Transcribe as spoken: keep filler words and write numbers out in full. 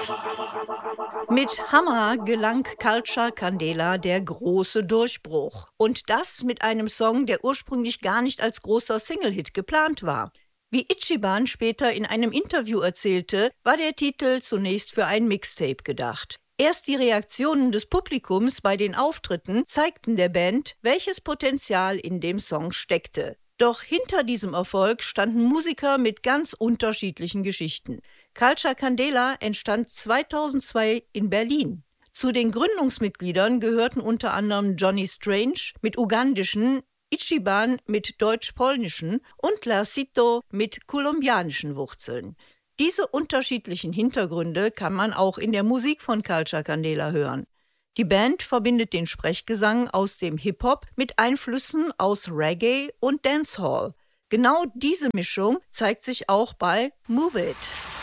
Mit Hammer gelang Culture Candela der große Durchbruch. Und das mit einem Song, der ursprünglich gar nicht als großer Single-Hit geplant war. Wie Ichiban später in einem Interview erzählte, war der Titel zunächst für ein Mixtape gedacht. Erst die Reaktionen des Publikums bei den Auftritten zeigten der Band, welches Potenzial in dem Song steckte. Doch hinter diesem Erfolg standen Musiker mit ganz unterschiedlichen Geschichten. Culture Candela entstand zweitausendzwei in Berlin. Zu den Gründungsmitgliedern gehörten unter anderem Johnny Strange mit ugandischen, Ichiban mit deutsch-polnischen und Larcito mit kolumbianischen Wurzeln. Diese unterschiedlichen Hintergründe kann man auch in der Musik von Culture Candela hören. Die Band verbindet den Sprechgesang aus dem Hip-Hop mit Einflüssen aus Reggae und Dancehall. Genau diese Mischung zeigt sich auch bei Move It.